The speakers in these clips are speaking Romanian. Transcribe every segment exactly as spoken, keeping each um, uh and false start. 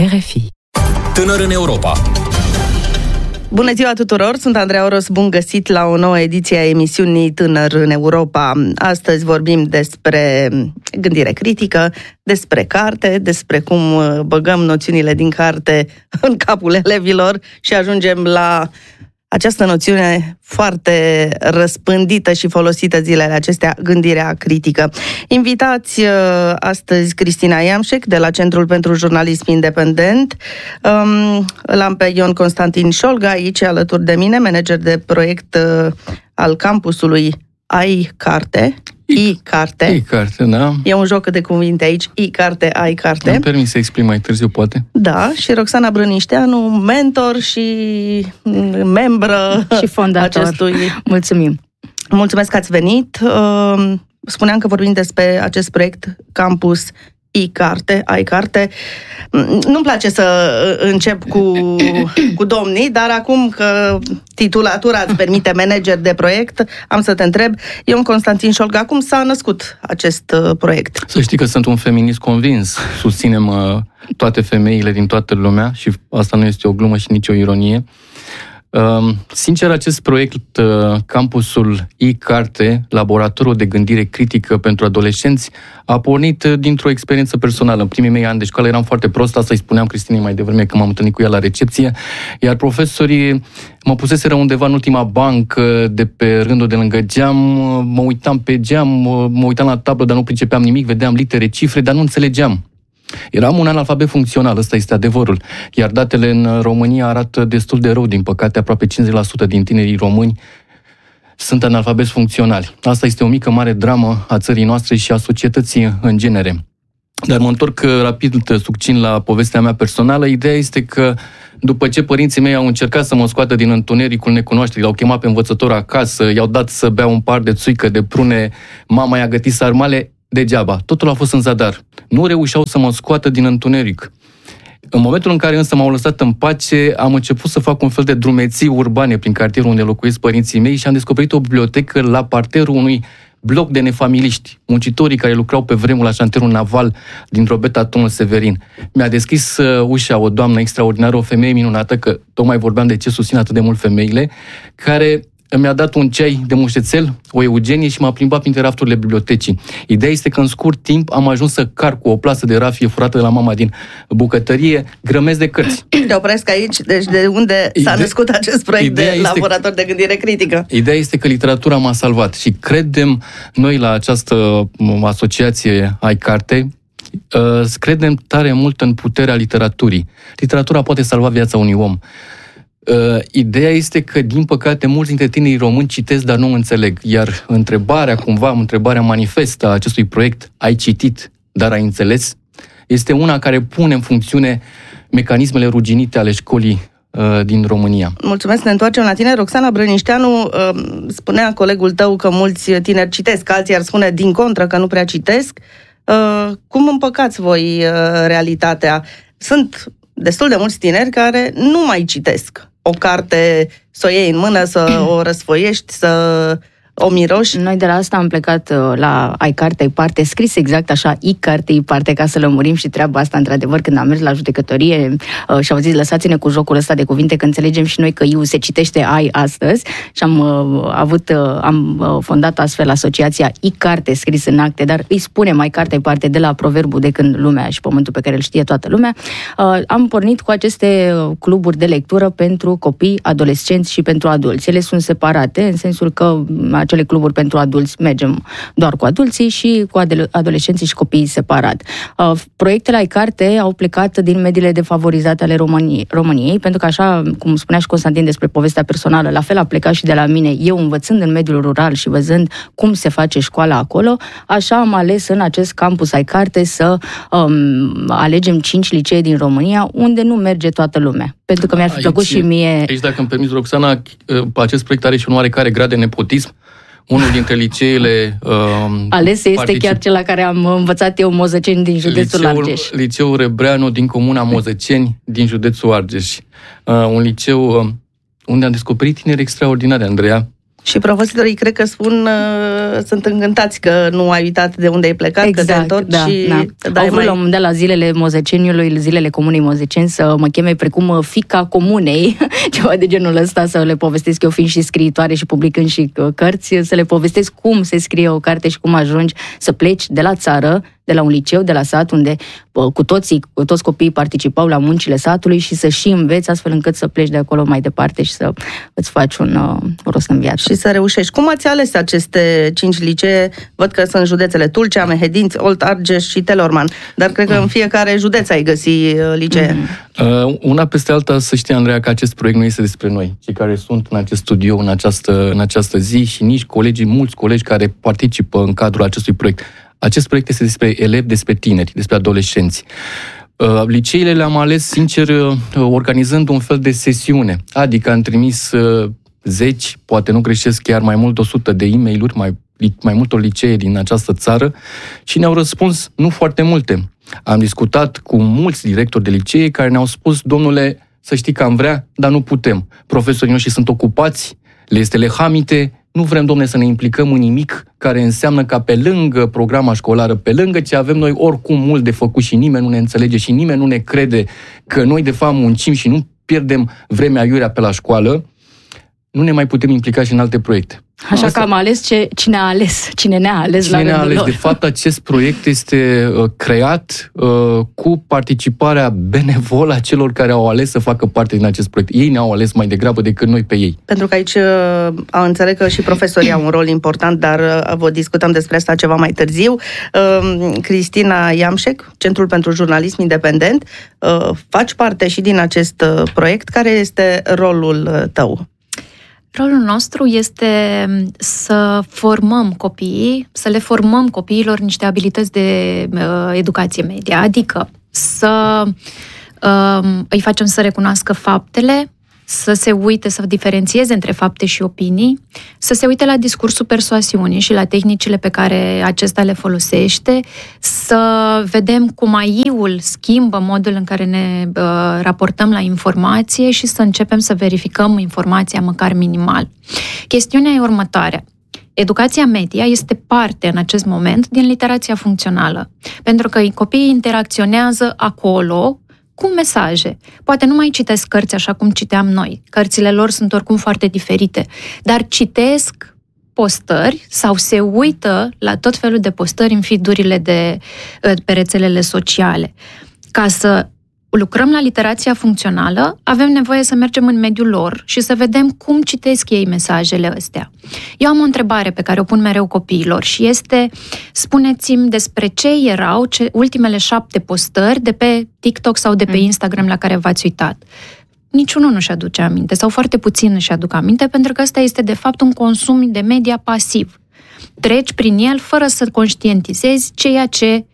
R F I. Tânăr în Europa. Bună ziua tuturor, sunt Andreea Oros, bun găsit la o nouă ediție a emisiunii Tânăr în Europa. Astăzi vorbim despre gândire critică, despre carte, despre cum băgăm noțiunile din carte în capul elevilor și ajungem la această noțiune foarte răspândită și folosită zilele acestea, gândirea critică. Invitați astăzi Cristina Iamșec de la Centrul pentru Jurnalism Independent. L-am pe Ion Constantin Șolga aici alături de mine, manager de proiect al campusului iCarte. iCarte. iCarte, da. E un joc de cuvinte aici, iCarte, iCarte. Îmi permis să exprim mai târziu, poate. Da, și Roxana Brănișteanu, mentor și membră și fondator. Acestui. Mulțumim. Mulțumesc că ați venit. Spuneam că vorbim despre acest proiect Campus iCarte, iCarte. Nu-mi place să încep cu, cu domnii, dar acum că titulatura îți permite manager de proiect, am să te întreb, Ion Constantin Șolga, cum s-a născut acest proiect? Să știi că sunt un feminist convins. Susținem uh, toate femeile din toată lumea și asta nu este o glumă și nici o ironie. Uh, sincer, acest proiect, uh, campusul iCarte, laboratorul de gândire critică pentru adolescenți, a pornit uh, dintr-o experiență personală. În primii mei ani de școală eram foarte prost, asta îi spuneam Cristinei mai devreme că m-am întâlnit cu ea la recepție, iar profesorii mă puseseră undeva în ultima bancă de pe rândul de lângă geam, mă uitam pe geam, mă uitam la tablă, dar nu pricepeam nimic, vedeam litere, cifre, dar nu înțelegeam. Eram un analfabet funcțional, ăsta este adevărul. Iar datele în România arată destul de rău, din păcate, aproape cincizeci la sută din tinerii români sunt analfabeti funcționali. Asta este o mică, mare dramă a țării noastre și a societății în genere. Dar mă întorc rapid, succint la povestea mea personală. Ideea este că după ce părinții mei au încercat să mă scoată din întunericul necunoașterii, l-au chemat pe învățător acasă, i-au dat să bea un par de țuică, de prune, mama i-a gătit sarmale, degeaba. Totul a fost în zadar. Nu reușeau să mă scoată din întuneric. În momentul în care însă m-au lăsat în pace, am început să fac un fel de drumeții urbane prin cartierul unde locuiesc părinții mei și am descoperit o bibliotecă la parterul unui bloc de nefamiliști, muncitorii care lucrau pe vremuri la șantierul naval din Drobeta, Tunul Severin. Mi-a deschis uh, ușa o doamnă extraordinară, o femeie minunată, că tocmai vorbeam de ce susțin atât de mult femeile, care mi-a dat un ceai de mușețel, o Eugenie și m-a plimbat printre rafturile bibliotecii. Ideea este că în scurt timp am ajuns să car cu o plasă de rafie furată de la mama din bucătărie, grămezi de cărți. Te opresc aici, deci de unde s-a Ide- născut acest proiect de laborator de gândire critică? Ideea este că literatura m-a salvat și credem noi la această asociație iCarte, uh, credem tare mult în puterea literaturii. Literatura poate salva viața unui om. Uh, ideea este că, din păcate, mulți dintre tinerii români citesc, dar nu înțeleg. Iar întrebarea, cumva, întrebarea manifestă a acestui proiect, ai citit, dar ai înțeles, este una care pune în funcțiune mecanismele ruginite ale școlii uh, din România. Mulțumesc, ne întoarcem la tine. Roxana Brănișteanu, uh, spunea colegul tău că mulți tineri citesc, alții ar spune din contră că nu prea citesc. Uh, cum împăcați voi uh, realitatea? Sunt destul de mulți tineri care nu mai citesc o carte, să o iei în mână, să o răsfoiești, să o miroși. Noi de la asta am plecat la iCarte, iParte, scris exact așa, iCarte, iParte, ca să lămurim și treaba asta, într-adevăr, când am mers la judecătorie și au zis, lăsați-ne cu jocul ăsta de cuvinte, că înțelegem și noi că iu se citește ai astăzi și am avut, am fondat astfel asociația iCarte, scris în acte, dar îi spunem iCarte, iParte, de la proverbul de când lumea și pământul pe care îl știe toată lumea. Am pornit cu aceste cluburi de lectură pentru copii, adolescenți și pentru adulți. Ele sunt separate, în sensul că acele cluburi pentru adulți mergem doar cu adulții și cu adolescenții și copiii separat. Proiectele iCarte au plecat din mediile defavorizate ale României, României, pentru că așa, cum spunea și Constantin despre povestea personală, la fel a plecat și de la mine, eu învățând în mediul rural și văzând cum se face școala acolo, așa am ales în acest campus iCarte să um, alegem cinci licee din România, unde nu merge toată lumea. Pentru că mi-ar fi plăcut aici, și mie... Aici, dacă îmi permiți, Roxana, acest proiect are și un oarecare grad de nepotism. Unul dintre liceele... Uh, Ales este particip... chiar cel la care am învățat eu, Mozăceni, din județul liceul, Argeș. Liceul Rebreanu din comuna Mozăceni, din județul Argeș. Uh, un liceu uh, unde am descoperit tineri extraordinari, Andreea. Și profesorii cred că spun, uh, sunt încântați că nu ai uitat de unde ai plecat, exact, că te întorci da, și... Da. Au vrut mai... la un moment dat la zilele Mozeceniului, zilele Comunei Mozeceni, să mă cheme precum fiica comunei, ceva de genul ăsta, să le povestesc eu fiind și scriitoare și publicând și cărți, să le povestesc cum se scrie o carte și cum ajungi să pleci de la țară, de la un liceu, de la sat, unde cu toții, cu toți copiii participau la muncile satului și să și înveți astfel încât să pleci de acolo mai departe și să îți faci un uh, rost în viață. Și să reușești. Cum ați ales aceste cinci licee? Văd că sunt județele Tulcea, Mehedinți, Olt, Argeș și Telorman, dar cred că în fiecare județ ai găsi licee. Mm-hmm. Uh, una peste alta, să știi, Andreea, că acest proiect nu este despre noi, cei care sunt în acest studio, în această, în această zi și nici colegii, mulți colegi care participă în cadrul acestui proiect. Acest proiect este despre elevi, despre tineri, despre adolescenți. Liceile le-am ales, sincer, organizând un fel de sesiune. Adică am trimis zeci, poate nu greșesc, chiar mai mult de o sută de e-mail-uri, mai, mai multor licee din această țară și ne-au răspuns nu foarte multe. Am discutat cu mulți directori de licee care ne-au spus, domnule, să știi că am vrea, dar nu putem. Profesorii noștri sunt ocupați, le este lehamite, nu vrem, domne, să ne implicăm în nimic care înseamnă ca pe lângă programa școlară, pe lângă ce avem noi oricum mult de făcut și nimeni nu ne înțelege și nimeni nu ne crede că noi de fapt muncim și nu pierdem vremea iurea pe la școală, nu ne mai putem implica și în alte proiecte. Așa Asta... că am ales ce, cine a ales, cine ne-a ales cine la ne-a ales. lor. De fapt, acest proiect este uh, creat uh, cu participarea benevolă a celor care au ales să facă parte din acest proiect. Ei ne-au ales mai degrabă decât noi pe ei. Pentru că aici uh, înțeleg că și profesorii au un rol important, dar uh, vă discutăm despre asta ceva mai târziu. Uh, Cristina Iamșec, Centrul pentru Jurnalism Independent, uh, faci parte și din acest uh, proiect. Care este rolul uh, tău? Rolul nostru este să formăm copiii, să le formăm copiilor niște abilități de uh, educație media, adică să uh, îi facem să recunoască faptele, să se uite, să diferențieze între fapte și opinii, să se uite la discursul persoasiunii și la tehnicile pe care acesta le folosește, să vedem cum A I-ul schimbă modul în care ne uh, raportăm la informație și să începem să verificăm informația măcar minimal. Chestiunea e următoarea. Educația media este parte în acest moment din literația funcțională, pentru că copiii interacționează acolo cu mesaje. Poate nu mai citesc cărți așa cum citeam noi. Cărțile lor sunt oricum foarte diferite. Dar citesc postări sau se uită la tot felul de postări în feed-urile de, pe rețelele sociale. Ca să lucrăm la literația funcțională, avem nevoie să mergem în mediul lor și să vedem cum citesc ei mesajele astea. Eu am o întrebare pe care o pun mereu copiilor și este: spuneți-mi despre ce erau ce, ultimele șapte postări de pe TikTok sau de pe Instagram la care v-ați uitat. Niciunul nu-și aduce aminte sau foarte puțin își aduc aminte, pentru că ăsta este de fapt un consum de media pasiv. Treci prin el fără să conștientizezi ceea ce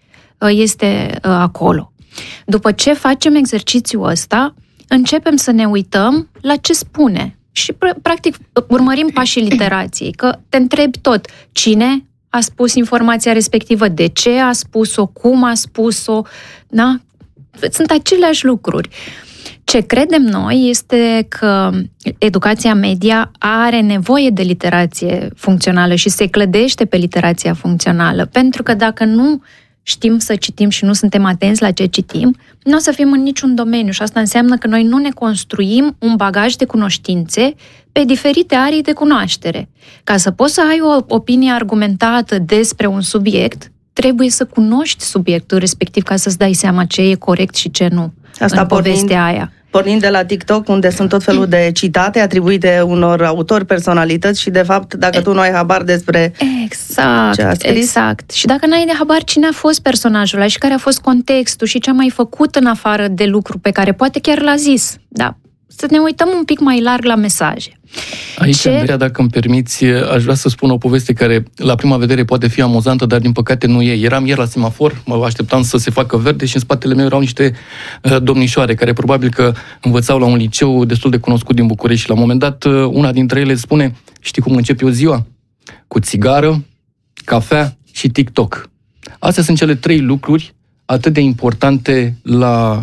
este acolo. După ce facem exercițiul ăsta, începem să ne uităm la ce spune și, practic, urmărim pașii literației, că te întrebi tot cine a spus informația respectivă, de ce a spus-o, cum a spus-o, da? Sunt aceleași lucruri. Ce credem noi este că educația media are nevoie de literație funcțională și se clădește pe literația funcțională, pentru că dacă nu știm să citim și nu suntem atenți la ce citim, nu o să fim în niciun domeniu și asta înseamnă că noi nu ne construim un bagaj de cunoștințe pe diferite arii de cunoaștere. Ca să poți să ai o opinie argumentată despre un subiect, trebuie să cunoști subiectul respectiv ca să-ți dai seama ce e corect și ce nu asta în povestea aia. Pornind de la TikTok, unde sunt tot felul de citate atribuite unor autori, personalități și, de fapt, dacă tu nu ai habar despre exact, ce a scris... Exact. Și dacă n-ai de habar cine a fost personajul ăla și care a fost contextul și ce a mai făcut în afară de lucru pe care poate chiar l-a zis, da, să ne uităm un pic mai larg la mesaje. Aici, Ce... Andreea, dacă îmi permiți, aș vrea să spun o poveste care, la prima vedere, poate fi amuzantă, dar din păcate nu e. Eram ieri la semafor, mă așteptam să se facă verde și în spatele meu erau niște uh, domnișoare care probabil că învățau la un liceu destul de cunoscut din București și la un moment dat uh, una dintre ele spune: știi cum încep eu ziua? Cu țigară, cafea și TikTok. Astea sunt cele trei lucruri atât de importante la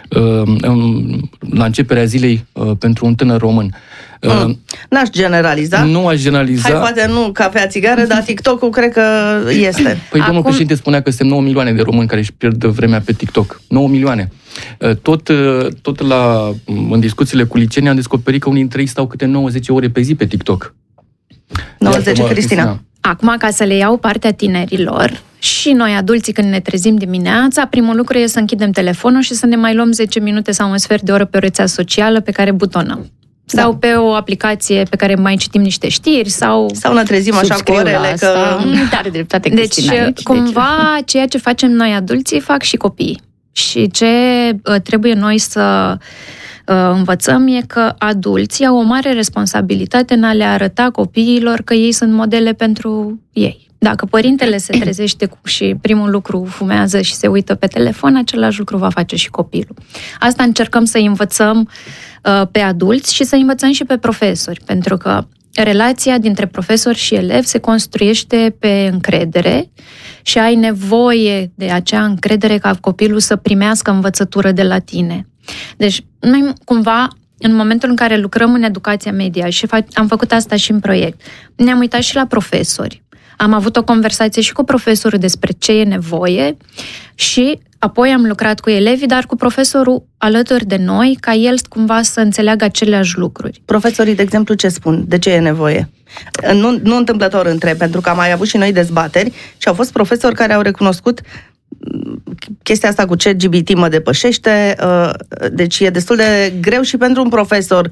la începerea zilei pentru un tânăr român. Mm. N-aș generaliza. Nu aș generaliza. Hai, poate nu cafea, țigară, dar TikTok-ul cred că este. Păi Acum... domnul președinte spunea că suntem nouă milioane de români care își pierd vremea pe TikTok. nouă milioane. Tot, tot la, în discuțiile cu licenii am descoperit că unii dintre ei stau câte nouă zece ore pe zi pe TikTok. nouă zece, Cristina. Cristina. Acum, ca să le iau partea tinerilor, și noi, adulții, când ne trezim dimineața, primul lucru e să închidem telefonul și să ne mai luăm zece minute sau un sfert de oră pe o rețea socială pe care butonăm. Sau da. Pe o aplicație pe care mai citim niște știri, sau... Sau ne trezim așa cu orele, că... Are dreptate Deci, Cristina aici, cumva, deci. ceea ce facem noi, adulții, fac și copiii. Și ce uh, trebuie noi să... învățăm e că adulții au o mare responsabilitate în a le arăta copiilor că ei sunt modele pentru ei. Dacă părintele se trezește și primul lucru fumează și se uită pe telefon, același lucru va face și copilul. Asta încercăm să învățăm pe adulți și să învățăm și pe profesori, pentru că relația dintre profesori și elevi se construiește pe încredere și ai nevoie de acea încredere ca copilul să primească învățătură de la tine. Deci, noi cumva, în momentul în care lucrăm în educația media și fac, am făcut asta și în proiect, ne-am uitat și la profesori. Am avut o conversație și cu profesorul despre ce e nevoie și apoi am lucrat cu elevii, dar cu profesorul alături de noi, ca el cumva să înțeleagă aceleași lucruri. Profesorii, de exemplu, ce spun? De ce e nevoie? Nu, nu întâmplător întreb, pentru că am mai avut și noi dezbateri și au fost profesori care au recunoscut chestia asta cu ChatGPT mă depășește, deci e destul de greu și pentru un profesor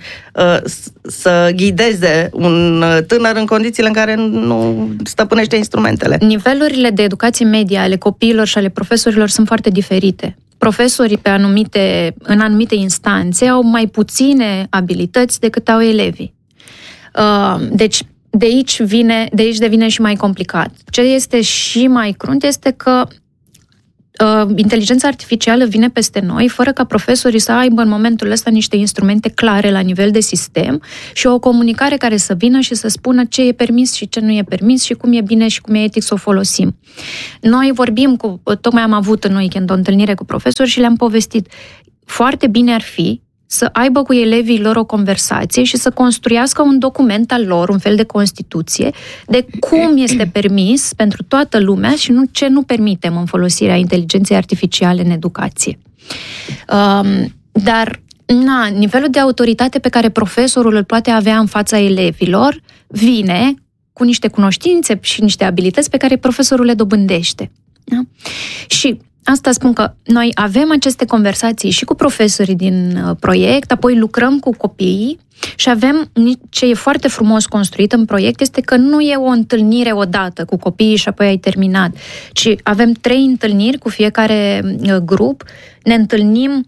să ghideze un tânăr în condițiile în care nu stăpânește instrumentele. Nivelurile de educație media ale copiilor și ale profesorilor sunt foarte diferite. Profesorii pe anumite, în anumite instanțe au mai puține abilități decât au elevii. Deci, de aici, vine, de aici devine și mai complicat. Ce este și mai crunt este că Uh, inteligența artificială vine peste noi fără ca profesorii să aibă în momentul ăsta niște instrumente clare la nivel de sistem și o comunicare care să vină și să spună ce e permis și ce nu e permis și cum e bine și cum e etic să o folosim. Noi vorbim cu, tocmai am avut în weekend o întâlnire cu profesori și le-am povestit. Foarte bine ar fi să aibă cu elevii lor o conversație și să construiască un document al lor, un fel de Constituție, de cum este permis pentru toată lumea și nu ce nu permitem în folosirea inteligenței artificiale în educație. Um, dar, na, nivelul de autoritate pe care profesorul îl poate avea în fața elevilor vine cu niște cunoștințe și niște abilități pe care profesorul le dobândește. Da? Și asta spun că noi avem aceste conversații și cu profesorii din proiect, apoi lucrăm cu copiii și avem, ce e foarte frumos construit în proiect, este că nu e o întâlnire odată cu copiii și apoi ai terminat, ci avem trei întâlniri cu fiecare grup, ne întâlnim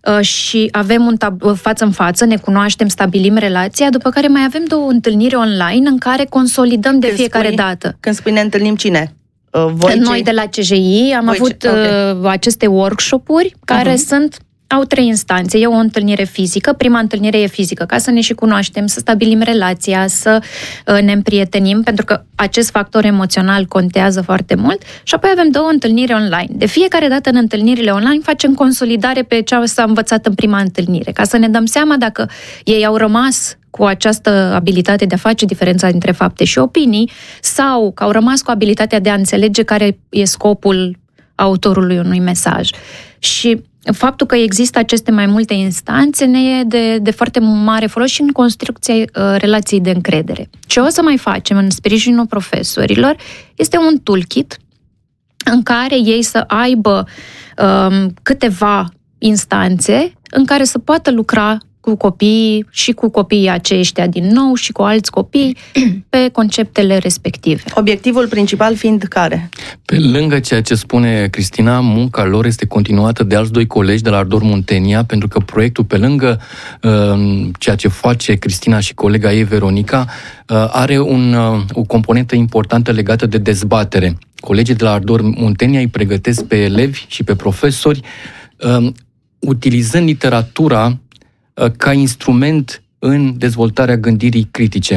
și avem un tab- față în față, ne cunoaștem, stabilim relația, după care mai avem două întâlniri online în care consolidăm de când fiecare spui, dată. Când spui ne întâlnim, cine? Voi Noi de la C J I am Voi avut ce? Okay. aceste workshop-uri care uh-huh. sunt, au trei instanțe. E o întâlnire fizică, prima întâlnire e fizică, ca să ne și cunoaștem, să stabilim relația, să ne împrietenim, pentru că acest factor emoțional contează foarte mult. Și apoi avem două întâlniri online. De fiecare dată în întâlnirile online facem consolidare pe ce s-a învățat în prima întâlnire, ca să ne dăm seama dacă ei au rămas cu această abilitate de a face diferența dintre fapte și opinii sau că au rămas cu abilitatea de a înțelege care e scopul autorului unui mesaj. Și faptul că există aceste mai multe instanțe ne e de, de foarte mare folos și în construcția uh, relației de încredere. Ce o să mai facem în sprijinul profesorilor este un toolkit în care ei să aibă um, câteva instanțe în care să poată lucra cu copiii și cu copiii aceștia din nou și cu alți copii pe conceptele respective. Obiectivul principal fiind care? Pe lângă ceea ce spune Cristina, munca lor este continuată de alți doi colegi de la Ardor Muntenia, pentru că proiectul, pe lângă uh, ceea ce face Cristina și colega ei, Veronica, uh, are un, uh, o componentă importantă legată de dezbatere. Colegii de la Ardor Muntenia îi pregătesc pe elevi și pe profesori uh, utilizând literatura ca instrument în dezvoltarea gândirii critice.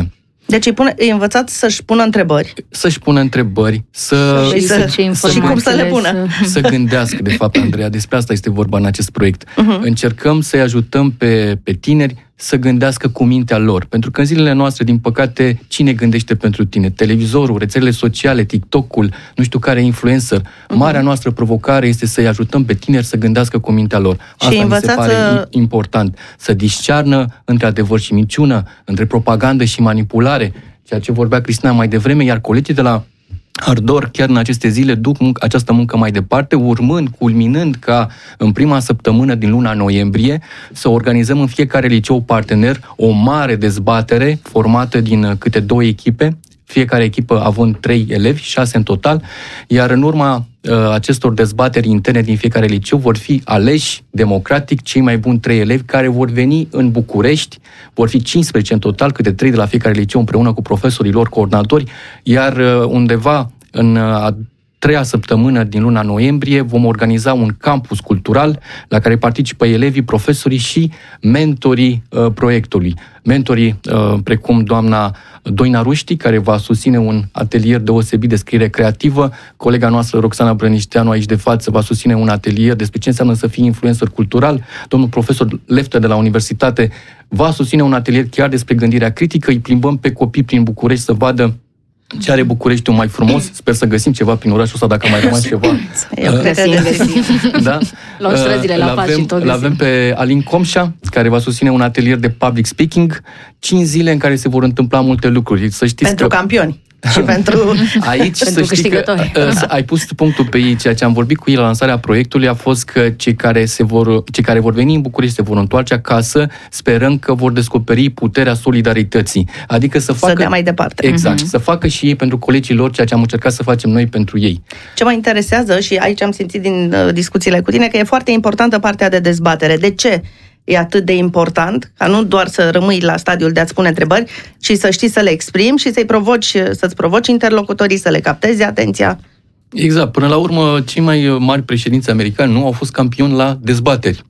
Deci îi, pune, îi învățați să-și pună întrebări. Să-și pună întrebări, să, și, să, să, și cum să le pună. Să, să gândească, de fapt, Andreea, despre asta este vorba în acest proiect. Uh-huh. Încercăm să-i ajutăm pe, pe tineri să gândească cu mintea lor. Pentru că în zilele noastre, din păcate, cine gândește pentru tine? Televizorul, rețelele sociale, TikTok-ul, nu știu care influencer. Uh-huh. Marea noastră provocare este să-i ajutăm pe tineri să gândească cu mintea lor. Asta și mi se pare să... important. Să discearnă între adevăr și minciună, între propagandă și manipulare, ceea ce vorbea Cristina mai devreme, iar colegii de la Ardor chiar în aceste zile duc munc- această muncă mai departe, urmând, culminând ca în prima săptămână din luna noiembrie să organizăm în fiecare liceu partener o mare dezbatere formată din câte două echipe, fiecare echipă având trei elevi, șase în total, iar în urma uh, acestor dezbateri interne din fiecare liceu vor fi aleși democratic cei mai buni trei elevi care vor veni în București, vor fi cincisprezece în total, câte trei de la fiecare liceu împreună cu profesorii lor, coordonatori, iar uh, undeva în uh, a treia săptămână din luna noiembrie vom organiza un campus cultural la care participă elevii, profesorii și mentorii uh, proiectului. Mentorii uh, precum doamna Doina Ruști, care va susține un atelier deosebit de scriere creativă, colega noastră Roxana Brănișteanu aici de față va susține un atelier despre ce înseamnă să fii influencer cultural, domnul profesor Leftă de la Universitate va susține un atelier chiar despre gândirea critică, îi plimbăm pe copii prin București să vadă ce are Bucureștiul mai frumos. Sper să găsim ceva prin orașul ăsta, dacă mai rămas ceva. Eu cred că găsim. Da? Luăm străzile la pas și tot L-avem pe Alin Comșa, care va susține un atelier de public speaking, cinci zile în care se vor întâmpla multe lucruri. Să știți pentru că... campioni. Și pentru... Aici pentru să știi că uh, ai pus punctul pe ei. Ceea ce am vorbit cu ei la lansarea proiectului a fost că cei care, se vor, cei care vor veni în București se vor întoarce acasă, sperăm că vor descoperi puterea solidarității. Adică să facă... Să dea mai departe. Exact. Uh-huh. Să facă și ei pentru colegii lor ceea ce am încercat să facem noi pentru ei. Ce mă interesează, și aici am simțit din uh, discuțiile cu tine, că e foarte importantă partea de dezbatere. De ce e atât de important, ca nu doar să rămâi la stadiul de a-ți pune întrebări, ci să știi să le exprimi și să-i provoci, să-ți provoci interlocutorii, să le captezi atenția? Exact. Până la urmă, cei mai mari președinți americani nu au fost campioni la dezbateri.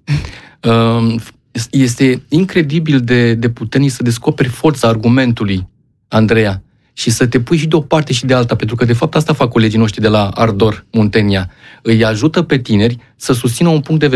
Este incredibil de, de puternic să descoperi forța argumentului, Andreea, și să te pui și de o parte și de alta, pentru că de fapt asta fac colegii noștri de la Ardor Muntenia. Îi ajută pe tineri să susțină un punct de vedere